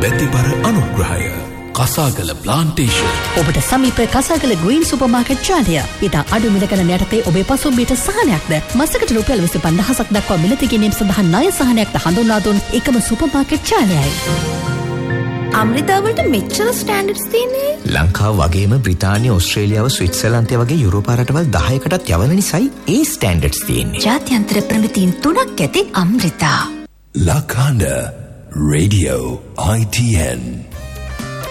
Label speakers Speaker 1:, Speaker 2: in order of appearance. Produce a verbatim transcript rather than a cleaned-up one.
Speaker 1: වැතිබර අනුග්‍රහය කසාගල ප්ලාන්ටේෂන්.
Speaker 2: ඔබට සමීප කසාගල ග්‍රීන් සුපර්මාකට් ජාලය. ඉතා අඩු මිල ගණන් යටතේ ඔබේ පසුම්බියට සහනයක්ද මසකට රුපියල් විසි පන්දහසක් දක්වා මිල තිගැනීම සඳහා ණය සහනයක්ද හඳුන්වා දුන් එකම සුපර්මාකට් ජාලයයි.
Speaker 3: අම්රිතාවලට මෙච්චර ස්ටෑන්ඩඩ්ස් තියෙන්නේ?
Speaker 4: ලංකාව වගේම බ්‍රිතාන්‍ය, ඕස්ට්‍රේලියාව, ස්විට්සර්ලන්තය වගේ යුරෝපා රටවල් දහයකටත් යවන නිසායි ඒ ස්ටෑන්ඩඩ්ස් තියෙන්නේ.
Speaker 3: ජාත්‍යන්තර ප්‍රමිතීන් තුනක් ඇති Amritha.
Speaker 1: Lakanda Radio I T N